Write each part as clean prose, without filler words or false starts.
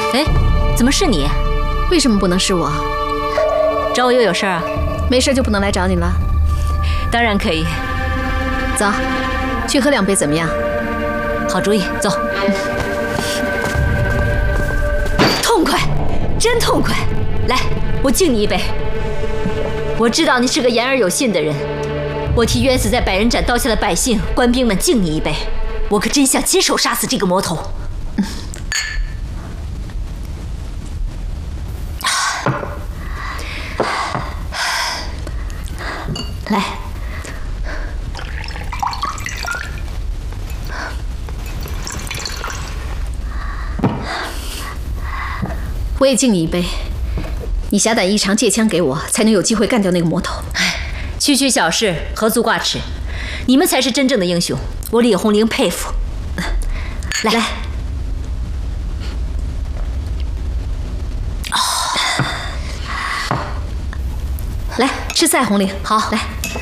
哎，怎么是你？ 为什么不能是我？ 找我又有事儿啊？ 没事就不能来找你了？ 当然可以。 走，去喝2杯怎么样？ 好主意，走。痛快，真痛快！来，我敬你一杯。我知道你是个言而有信的人，我替冤死在百人斩刀下的百姓官兵们敬你一杯。我可真想亲手杀死这个魔头。来， 我也敬你一杯。你侠胆异常，借枪给我，才能有机会干掉那个魔头。 区区小事，何足挂齿？你们才是真正的英雄，我李红绫佩服。来， 来吃菜，红绫。 好， 来。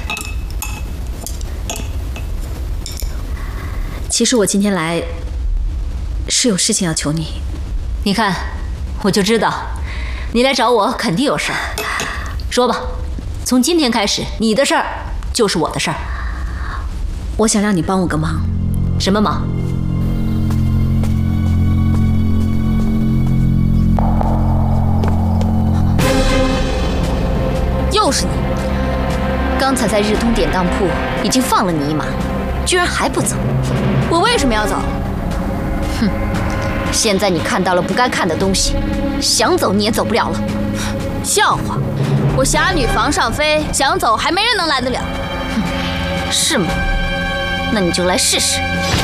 其实我今天来是有事情要求你。 你看，我就知道，你来找我肯定有事儿。说吧，从今天开始，你的事儿就是我的事儿。 我想让你帮我个忙。 什么忙？ 又是你！刚才在日东典当铺已经放了你一马，居然还不走。我为什么要走？哼！现在你看到了不该看的东西，想走你也走不了了。笑话！我侠女房上飞，想走还没人能拦得了。哼，是吗？那你就来试试。